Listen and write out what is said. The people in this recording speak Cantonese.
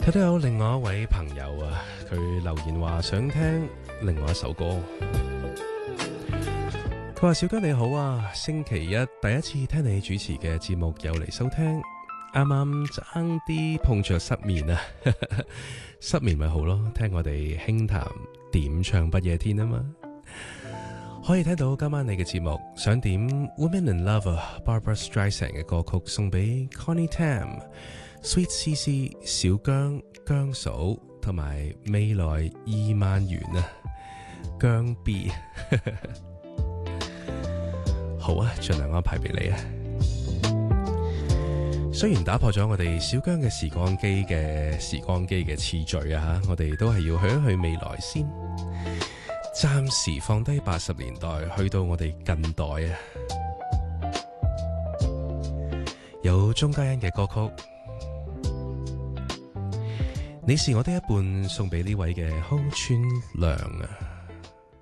睇到有另外一位朋友啊，佢留言話想聽另外一首歌。佢話：小姜你好啊，星期一第一次聽你主持嘅節目又嚟收聽，啱啱爭啲碰着失眠啊，失眠咪好咯，聽我哋輕談點唱不夜天啊嘛。可以聽到今晚你嘅節目，想點 Women in Love Barbara Streisand 嘅歌曲送俾 Connie Tam、Sweet CC、小姜、姜嫂同埋未來2萬元啊，姜 B 好啊，盡量安排俾你啊。雖然打破咗我哋小姜嘅時光機嘅次序啊，我哋都係要去一去未來先。暫時放低80年代，去到我哋近代啊，有鍾嘉欣嘅歌曲，你是我的一半，送俾呢位嘅蒿川亮啊。